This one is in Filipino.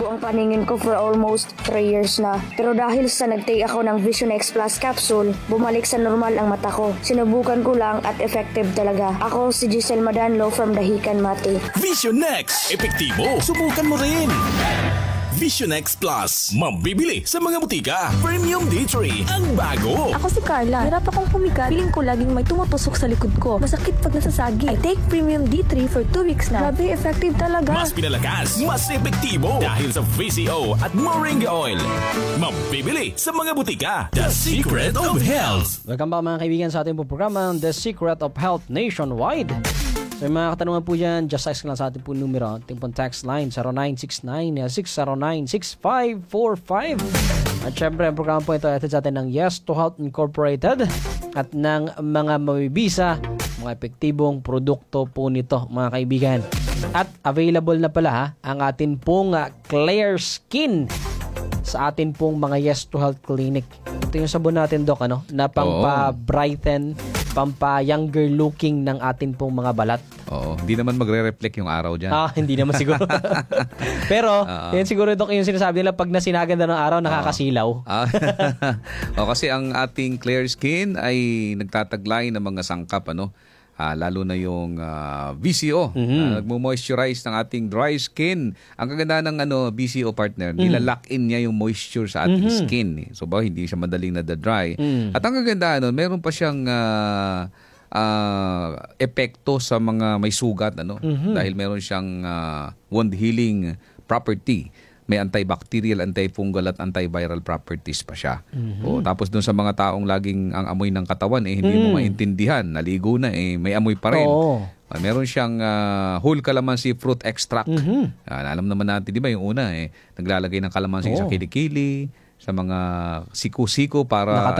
Malabo ang paningin ko for almost 3 years na. Pero dahil sa nag-take ako ng Vision X Plus capsule, bumalik sa normal ang mata ko. Sinubukan ko lang at effective talaga. Ako si Giselle Madanlo from Dahican, Mati. Vision X, epektibo. Subukan mo rin. Vision X Plus, mabibili sa mga butika. Premium D3, ang bago. Ako si Carla. Hirap akong humiga. Feeling ko laging may tumutusok sa likod ko. Masakit pag nasasagi. I take Premium D3 for 2 weeks na. Grabe, effective talaga. Mas pinalakas, mas epektibo dahil sa VCO at Moringa Oil. Mabibili sa mga butika. The Secret of Health. Welcome back mga kaibigan sa ating programa, The Secret of Health Nationwide. So yung mga katanungan po dyan, just text lang sa ating po numero. Ating po text line 0969-609-6545. At syempre, ang programa po ito ay sa atin ng Yes to Health Incorporated at ng mga mabibisa, mga epektibong produkto po nito mga kaibigan. At available na pala ang atin pong Clear Skin sa atin pong mga Yes to Health Clinic. Ito yung sabon natin, Doc, na pampa-brighten, pampa-younger looking ng atin pong mga balat. Oo, hindi naman magre-reflect yung araw dyan. Hindi naman siguro. Pero, yan siguro, Doc, yung sinasabi nila, pag nasinagan na ng araw, nakakasilaw. Kasi ang ating Clear Skin ay nagtataglay ng mga sangkap, lalo na yung VCO. Nagmo-moisturize ng ating dry skin. Ang kaganda ng VCO partner, nilalock in niya yung moisture sa ating skin. So hindi siya madaling nadadry. At ang kaganda, meron pa siyang epekto sa mga may sugat. Dahil meron siyang wound healing property. May antibacterial, antifungal at antiviral properties pa siya. Tapos dun sa mga taong laging ang amoy ng katawan, hindi mo maintindihan. Naligo na, may amoy pa rin. Meron siyang whole calamansi fruit extract. Alam naman natin, di ba yung una, naglalagay ng calamansi sa kilikili, sa mga siku-siku para